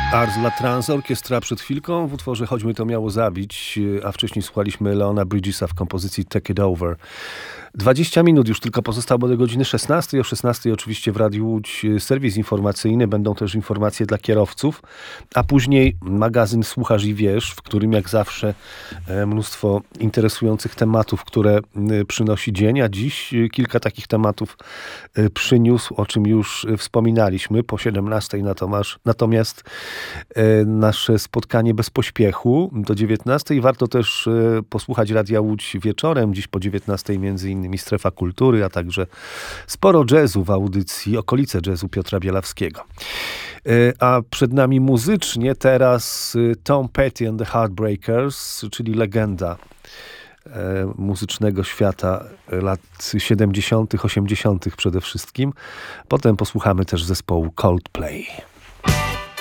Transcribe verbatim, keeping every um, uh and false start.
Ars la Trans, orkiestra przed chwilką w utworze Choćby to miało zabić, a wcześniej słuchaliśmy Leona Bridgesa w kompozycji Take It Over. dwadzieścia minut już tylko pozostało do godziny szesnastej. O szesnastej oczywiście w Radiu Łódź serwis informacyjny. Będą też informacje dla kierowców, a później magazyn Słuchasz i Wiesz, w którym jak zawsze mnóstwo interesujących tematów, które przynosi dzień, a dziś kilka takich tematów przyniósł, o czym już wspominaliśmy. Po siedemnastej natomiast, natomiast nasze spotkanie bez pośpiechu do dziewiętnastej. Warto też posłuchać Radia Łódź wieczorem, dziś po dziewiętnastej między innymi Strefa Kultury, a także sporo jazzu w audycji Okolice Jazzu Piotra Bielawskiego. A przed nami muzycznie teraz Tom Petty and the Heartbreakers, czyli legenda muzycznego świata lat siedemdziesiątych, osiemdziesiątych przede wszystkim. Potem posłuchamy też zespołu Coldplay.